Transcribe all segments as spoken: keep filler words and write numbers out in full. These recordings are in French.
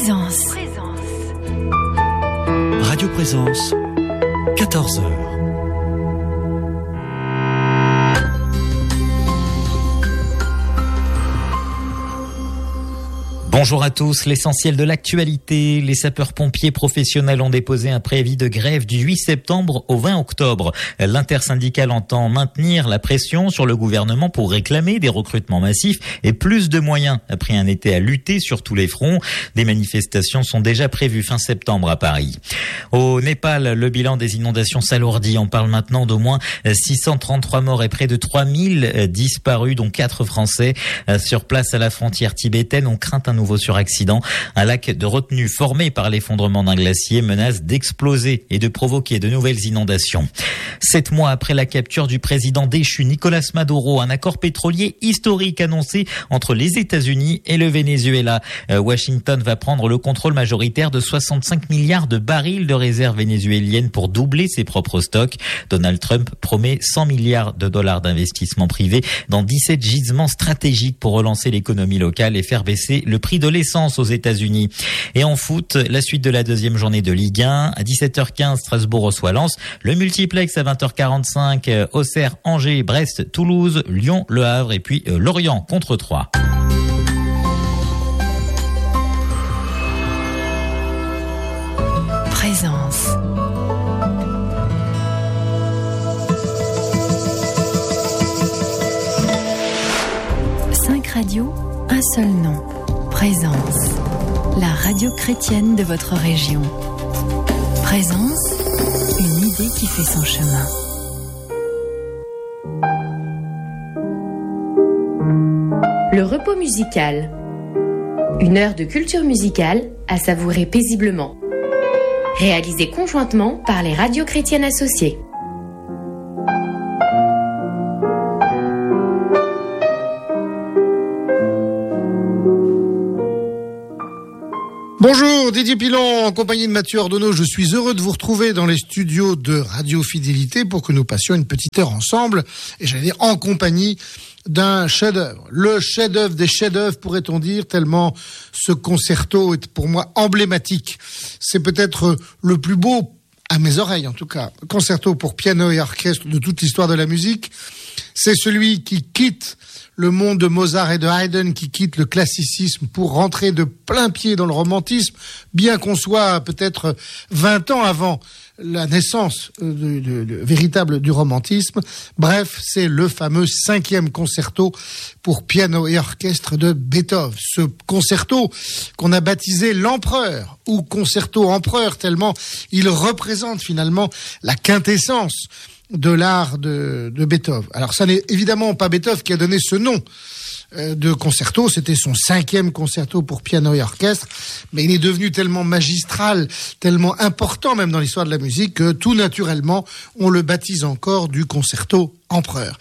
Présence. Radio Présence, quatorze heures. Bonjour à tous, l'essentiel de l'actualité. Les sapeurs-pompiers professionnels ont déposé un préavis de grève du huit septembre au vingt octobre. L'intersyndicale entend maintenir la pression sur le gouvernement pour réclamer des recrutements massifs et plus de moyens après un été à lutter sur tous les fronts. Des manifestations sont déjà prévues fin septembre à Paris. Au Népal, le bilan des inondations s'alourdit. On parle maintenant d'au moins six cent trente-trois morts et près de trois mille disparus, dont quatre Français. Sur place à la frontière tibétaine, on craint un nouveau suraccident. Un lac de retenue formé par l'effondrement d'un glacier menace d'exploser et de provoquer de nouvelles inondations. Sept mois après la capture du président déchu Nicolas Maduro, un accord pétrolier historique annoncé entre les États-Unis et le Venezuela. Washington va prendre le contrôle majoritaire de soixante-cinq milliards de barils de réserves vénézuéliennes pour doubler ses propres stocks. Donald Trump promet cent milliards de dollars d'investissement privé dans dix-sept gisements stratégiques pour relancer l'économie locale et faire baisser le prix de l'essence aux États-Unis. Et en foot, la suite de la deuxième journée de Ligue un. À dix-sept heures quinze, Strasbourg reçoit Lens. Le multiplex à vingt heures quarante-cinq, Auxerre, Angers, Brest, Toulouse, Lyon, Le Havre et puis euh, Lorient contre Troyes. Présence. Cinq radios, un seul nom. Présence, la radio chrétienne de votre région. Présence, une idée qui fait son chemin. Le repos musical. Une heure de culture musicale à savourer paisiblement. Réalisée conjointement par les radios chrétiennes associées. Bonjour, Didier Pilon, en compagnie de Mathieu Ordonneau. Je suis heureux de vous retrouver dans les studios de Radio Fidélité pour que nous passions une petite heure ensemble, et j'allais dire en compagnie d'un chef-d'œuvre. Le chef-d'œuvre des chefs-d'œuvre, pourrait-on dire, tellement ce concerto est pour moi emblématique. C'est peut-être le plus beau, à mes oreilles en tout cas, concerto pour piano et orchestre de toute l'histoire de la musique. C'est celui qui quitte le monde de Mozart et de Haydn, qui quitte le classicisme pour rentrer de plein pied dans le romantisme, bien qu'on soit peut-être vingt ans avant la naissance de, de, de, véritable du romantisme. Bref, c'est le fameux cinquième concerto pour piano et orchestre de Beethoven. Ce concerto qu'on a baptisé l'Empereur, ou concerto empereur, tellement il représente finalement la quintessence de l'art de, de Beethoven. Alors ça n'est évidemment pas Beethoven qui a donné ce nom euh, de concerto, c'était son cinquième concerto pour piano et orchestre, mais il est devenu tellement magistral, tellement important même dans l'histoire de la musique que tout naturellement on le baptise encore du concerto empereur.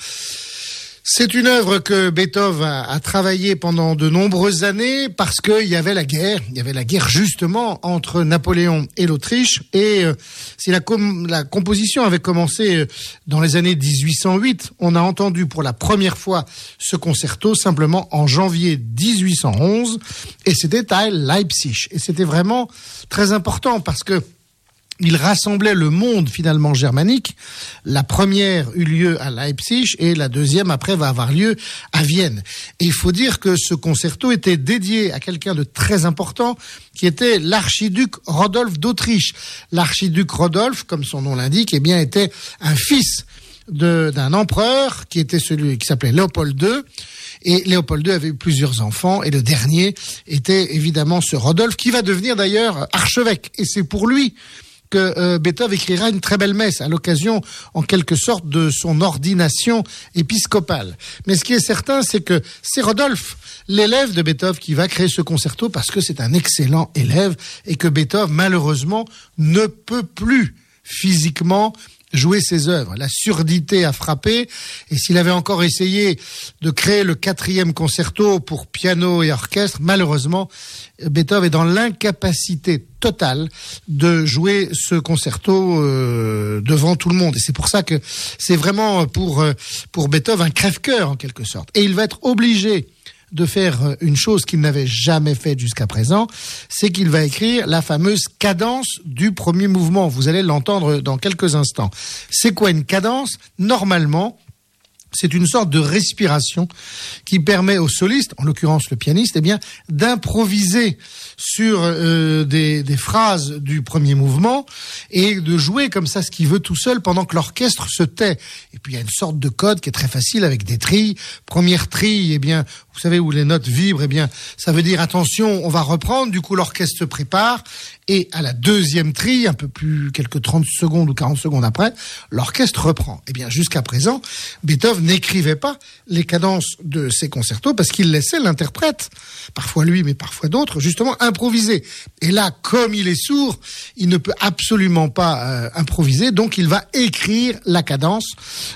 C'est une œuvre que Beethoven a, a travaillé pendant de nombreuses années parce qu'il y avait la guerre, il y avait la guerre justement entre Napoléon et l'Autriche, et euh, si la, com- la composition avait commencé euh, dans les années dix-huit cent huit, on a entendu pour la première fois ce concerto simplement en janvier dix-huit cent onze, et c'était à Leipzig, et c'était vraiment très important parce que il rassemblait le monde finalement germanique. La première eut lieu à Leipzig et la deuxième après va avoir lieu à Vienne. Et il faut dire que ce concerto était dédié à quelqu'un de très important qui était l'archiduc Rodolphe d'Autriche. L'archiduc Rodolphe, comme son nom l'indique, eh bien était un fils de, d'un empereur qui était celui qui s'appelait Léopold deux. Et Léopold deux avait eu plusieurs enfants, et le dernier était évidemment ce Rodolphe qui va devenir d'ailleurs archevêque. Et c'est pour lui que euh, Beethoven écrira une très belle messe à l'occasion, en quelque sorte, de son ordination épiscopale. Mais ce qui est certain, c'est que c'est Rodolphe, l'élève de Beethoven, qui va créer ce concerto parce que c'est un excellent élève et que Beethoven, malheureusement, ne peut plus physiquement jouer ses œuvres. La surdité a frappé, et s'il avait encore essayé de créer le quatrième concerto pour piano et orchestre, malheureusement, Beethoven est dans l'incapacité totale de jouer ce concerto euh, devant tout le monde. Et c'est pour ça que c'est vraiment pour, pour Beethoven un crève-cœur en quelque sorte. Et il va être obligé de faire une chose qu'il n'avait jamais faite jusqu'à présent, c'est qu'il va écrire la fameuse cadence du premier mouvement. Vous allez l'entendre dans quelques instants. C'est quoi une cadence ? Normalement, c'est une sorte de respiration qui permet au soliste, en l'occurrence le pianiste, eh bien, d'improviser sur euh, des, des phrases du premier mouvement et de jouer comme ça ce qu'il veut tout seul pendant que l'orchestre se tait. Et puis il y a une sorte de code qui est très facile avec des trilles. Première trille, eh bien, vous savez où les notes vibrent, eh bien, ça veut dire attention, on va reprendre. Du coup, l'orchestre se prépare. Et à la deuxième trille, un peu plus, quelques trente secondes ou quarante secondes après, l'orchestre reprend. Eh bien, jusqu'à présent, Beethoven n'écrivait pas les cadences de ses concertos parce qu'il laissait l'interprète, parfois lui, mais parfois d'autres, justement, improviser. Et là, comme il est sourd, il ne peut absolument pas euh, improviser, donc il va écrire la cadence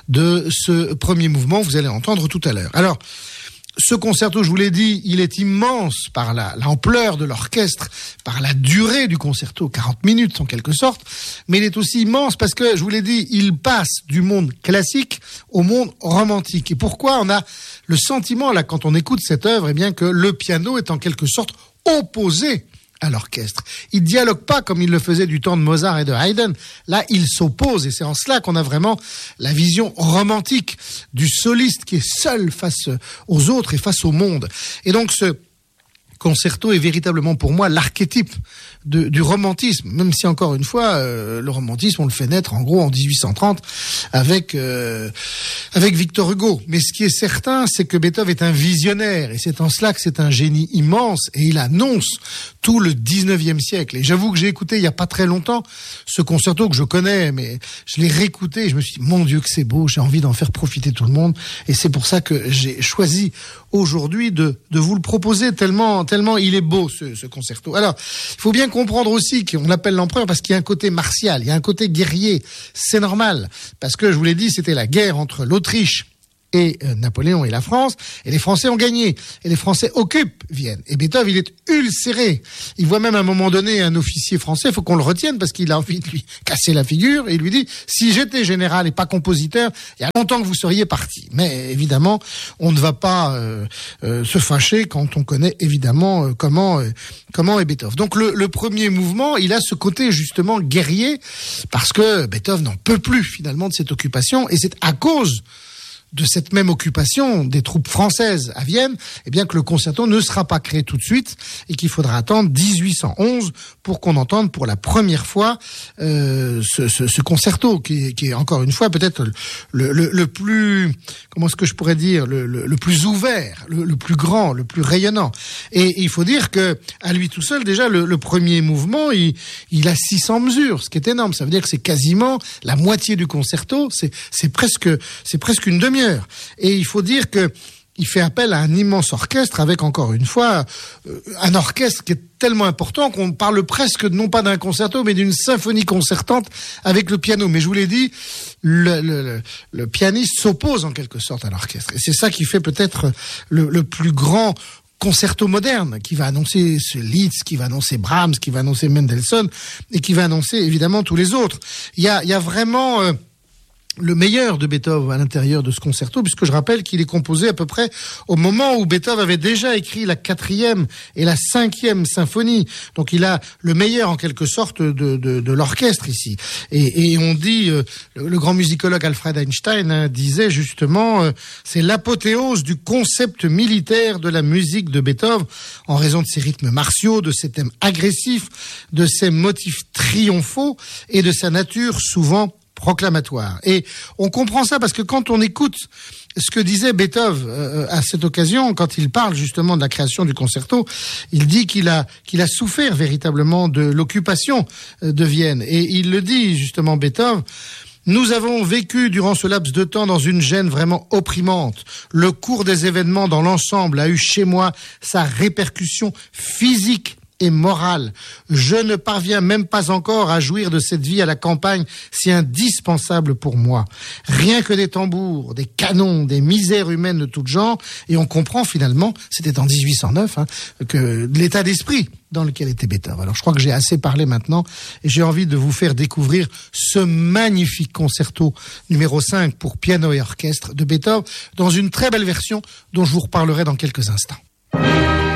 de ce premier mouvement, vous allez entendre tout à l'heure. Alors, ce concerto, je vous l'ai dit, il est immense par la, l'ampleur de l'orchestre, par la durée du concerto, quarante minutes en quelque sorte, mais il est aussi immense parce que, je vous l'ai dit, il passe du monde classique au monde romantique. Et pourquoi on a le sentiment, là, quand on écoute cette œuvre, eh bien, que le piano est en quelque sorte opposé à l'orchestre. Il dialogue pas comme il le faisait du temps de Mozart et de Haydn. Là, il s'oppose et c'est en cela qu'on a vraiment la vision romantique du soliste qui est seul face aux autres et face au monde. Et donc, ce concerto est véritablement pour moi l'archétype de, du romantisme, même si encore une fois euh, le romantisme on le fait naître en gros en dix-huit cent trente avec euh, avec Victor Hugo. Mais ce qui est certain, c'est que Beethoven est un visionnaire et c'est en cela que c'est un génie immense et il annonce tout le dix-neuvième siècle. Et j'avoue que j'ai écouté il y a pas très longtemps ce concerto que je connais, mais je l'ai réécouté et je me suis dit mon Dieu que c'est beau, j'ai envie d'en faire profiter tout le monde et c'est pour ça que j'ai choisi aujourd'hui de de vous le proposer tellement tellement il est beau ce, ce concerto. Alors, il faut bien comprendre aussi qu'on l'appelle l'empereur parce qu'il y a un côté martial, il y a un côté guerrier. C'est normal, parce que je vous l'ai dit, c'était la guerre entre l'Autriche et euh, Napoléon et la France, et les Français ont gagné, et les Français occupent Vienne. Et Beethoven, il est ulcéré. Il voit même à un moment donné un officier français, il faut qu'on le retienne, parce qu'il a envie de lui casser la figure, et il lui dit, si j'étais général et pas compositeur, il y a longtemps que vous seriez parti. Mais évidemment, on ne va pas euh, euh, se fâcher quand on connaît évidemment euh, comment euh, comment est Beethoven. Donc le, le premier mouvement, il a ce côté justement guerrier, parce que Beethoven n'en peut plus finalement de cette occupation, et c'est à cause de cette même occupation des troupes françaises à Vienne, eh bien que le concerto ne sera pas créé tout de suite et qu'il faudra attendre dix-huit cent onze pour qu'on entende pour la première fois euh, ce, ce, ce concerto qui, qui est encore une fois peut-être le, le, le plus, comment est-ce que je pourrais dire, le, le, le plus ouvert, le, le plus grand, le plus rayonnant. Et, et il faut dire que à lui tout seul déjà le, le premier mouvement, il, il a six cents mesures, ce qui est énorme. Ça veut dire que c'est quasiment la moitié du concerto. C'est, c'est presque, c'est presque une demi heure. Et il faut dire que il fait appel à un immense orchestre avec, encore une fois, euh, un orchestre qui est tellement important qu'on parle presque non pas d'un concerto, mais d'une symphonie concertante avec le piano. Mais je vous l'ai dit, le, le, le, le pianiste s'oppose en quelque sorte à l'orchestre. Et c'est ça qui fait peut-être le, le plus grand concerto moderne, qui va annoncer ce Liszt, qui va annoncer Brahms, qui va annoncer Mendelssohn, et qui va annoncer évidemment tous les autres. Il y a, il y a vraiment... Euh, le meilleur de Beethoven à l'intérieur de ce concerto, puisque je rappelle qu'il est composé à peu près au moment où Beethoven avait déjà écrit la quatrième et la cinquième symphonie. Donc il a le meilleur en quelque sorte de, de, de l'orchestre ici. Et, et on dit, euh, le, le grand musicologue Alfred Einstein hein, disait justement, euh, c'est l'apothéose du concept militaire de la musique de Beethoven, en raison de ses rythmes martiaux, de ses thèmes agressifs, de ses motifs triomphaux et de sa nature souvent proclamatoire. Et on comprend ça parce que quand on écoute ce que disait Beethoven euh, à cette occasion, quand il parle justement de la création du concerto, il dit qu'il a qu'il a souffert véritablement de l'occupation de Vienne. Et il le dit justement, Beethoven: nous avons vécu durant ce laps de temps dans une gêne vraiment opprimante. Le cours des événements dans l'ensemble a eu chez moi sa répercussion physique et morale. Je ne parviens même pas encore à jouir de cette vie à la campagne si indispensable pour moi. Rien que des tambours, des canons, des misères humaines de tout genre. Et on comprend finalement, c'était en dix-huit cent neuf, hein, que l'état d'esprit dans lequel était Beethoven. Alors je crois que j'ai assez parlé maintenant et j'ai envie de vous faire découvrir ce magnifique concerto numéro cinq pour piano et orchestre de Beethoven dans une très belle version dont je vous reparlerai dans quelques instants. Thank